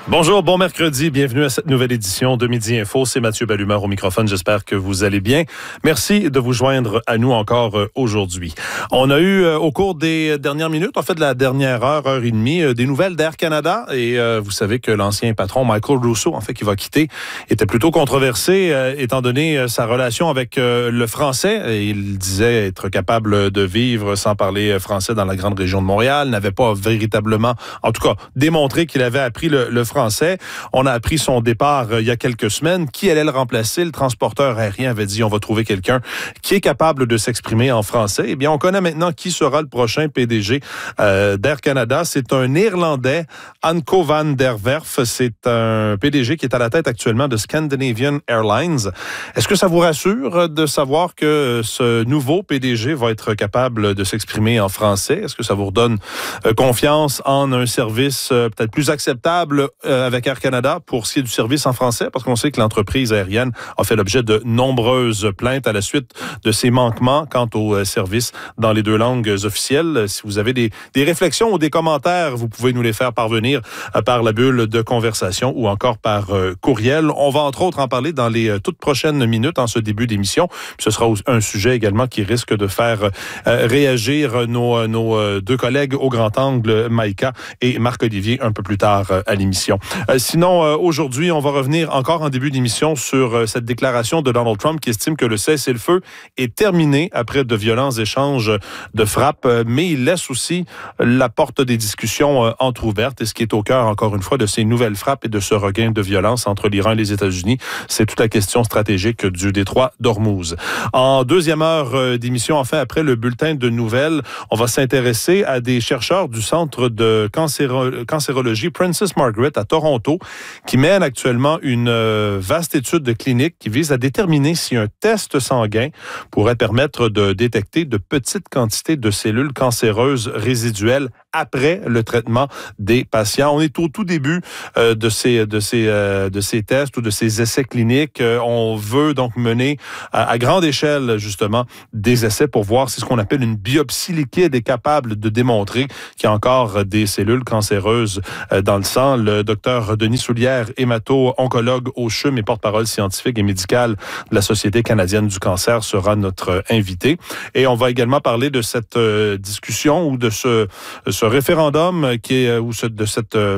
Bonjour, bon mercredi, bienvenue à cette nouvelle édition de Midi Info. C'est Mathieu Ballumeur au microphone, j'espère que vous allez bien. Merci de vous joindre à nous encore aujourd'hui. On a eu au cours des dernières minutes, en fait de la dernière heure et demie, des nouvelles d'Air Canada et vous savez que l'ancien patron Michael Rousseau, en fait, qui va quitter, était plutôt controversé étant donné sa relation avec le français. Et il disait être capable de vivre sans parler français dans la grande région de Montréal, n'avait pas véritablement, en tout cas, démontré qu'il avait appris le français. On a appris son départ il y a quelques semaines. Qui allait le remplacer? Le transporteur aérien avait dit on va trouver quelqu'un qui est capable de s'exprimer en français. Eh bien, on connaît maintenant qui sera le prochain PDG d'Air Canada. C'est un Néerlandais, Anko van der Werf. C'est un PDG qui est à la tête actuellement de Scandinavian Airlines. Est-ce que ça vous rassure de savoir que ce nouveau PDG va être capable de s'exprimer en français? Est-ce que ça vous redonne confiance en un service peut-être plus acceptable avec Air Canada pour ce qui est du service en français, parce qu'on sait que l'entreprise aérienne a fait l'objet de nombreuses plaintes à la suite de ses manquements quant au service dans les deux langues officielles. Si vous avez des réflexions ou des commentaires, vous pouvez nous les faire parvenir par la bulle de conversation ou encore par courriel. On va entre autres en parler dans les toutes prochaines minutes en ce début d'émission. Ce sera un sujet également qui risque de faire réagir nos deux collègues au grand angle, Maïka et Marc-Olivier, un peu plus tard à l'émission. Sinon, aujourd'hui, on va revenir encore en début d'émission sur cette déclaration de Donald Trump qui estime que le cessez-le-feu est terminé après de violents échanges de frappes, mais il laisse aussi la porte des discussions entrouverte. Et ce qui est au cœur, encore une fois, de ces nouvelles frappes et de ce regain de violence entre l'Iran et les États-Unis, c'est toute la question stratégique du détroit d'Ormuz. En deuxième heure d'émission, enfin, après le bulletin de nouvelles, on va s'intéresser à des chercheurs du Centre de cancérologie Princess Margaret à Toronto, qui mène actuellement une vaste étude clinique qui vise à déterminer si un test sanguin pourrait permettre de détecter de petites quantités de cellules cancéreuses résiduelles après le traitement des patients. On est au tout début de ces tests ou de ces essais cliniques. On veut donc mener à grande échelle, justement, des essais pour voir si ce qu'on appelle une biopsie liquide est capable de démontrer qu'il y a encore des cellules cancéreuses dans le sang. Le docteur Denis Soulière, hémato-oncologue au CHUM et porte-parole scientifique et médicale de la Société canadienne du cancer, sera notre invité. Et on va également parler de cette discussion ou de ce référendum qui est, ou de cette